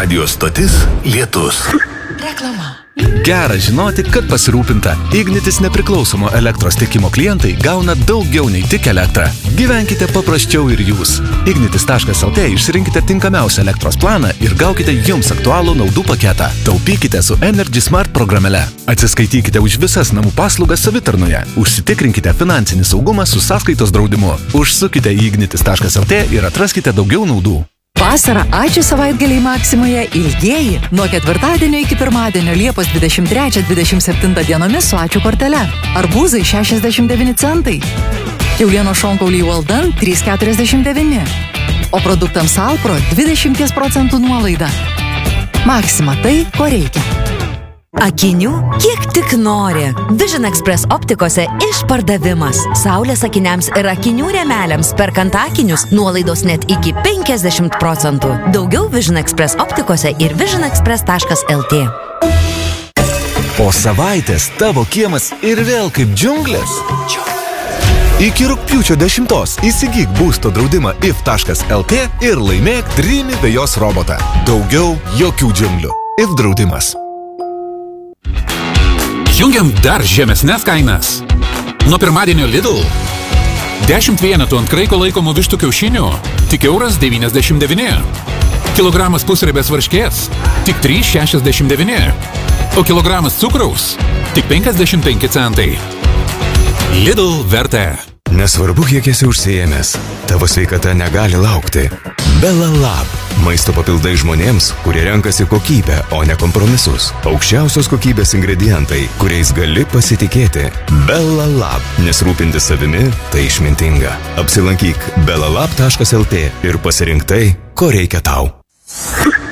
Radio stotis Lietus. Reklama. Gera žinoti, kad pasirūpinta. Ignitis nepriklausomo elektros tiekimo klientai gauna daugiau nei tik elektrą. Gyvenkite paprasčiau ir jūs. Ignitis.lt išsirinkite tinkamiausią elektros planą ir gaukite jums aktualų naudų paketą. Taupykite su Energy Smart programėle. Atsiskaitykite už visas namų paslaugas savitarnoje. Užsitikrinkite finansinį saugumą su sąskaitos draudimu. Užsukite į ignitis.lt ir atraskite daugiau naudų. Vasarą ačiū savaitgaliai Maksimoje ilgieji nuo ketvirtadienio iki pirmadienio Liepos 23-27 dienomis su ačiū kortele. Arbūzai 69 centai. Kiaulieno šonkauliai Walden 3,49. O produktams Alpro 20% nuolaida. Maksima tai, ko reikia. Akinių kiek tik nori. Vision Express optikose išpardavimas. Saulės akiniams ir akinių rėmeliams perkant akinius nuolaidos net iki 50%. Daugiau Vision Express optikose ir visionexpress.lt. Po savaitės tavo kiemas ir vėl kaip džiunglės. Iki rugpjūčio 10 įsigyk būsto draudimą if.lt ir laimėk Dreamy vejos robotą. Daugiau jokių džiunglių. If draudimas. Jungiam dar žemesnes kainas. Nuo pirmadienio Lidl 10 vienetų ant kraiko laikomų vištų kiaušinių tik €1,99. Kilogramas pusriebės varškės tik 3,69. O kilogramas cukraus tik 55 centai. Lidl vertė. Nesvarbu, kiek esi užsiėmęs, tavo sveikata negali laukti. Bella Lab. Maisto papildai žmonėms, kurie renkasi kokybę, o ne kompromisus. Aukščiausios kokybės ingredientai, kuriais gali pasitikėti. Bella Lab. Nes rūpintis savimi tai išmintinga. Apsilankyk bellalab.lt ir pasirink tai, ko reikia tau.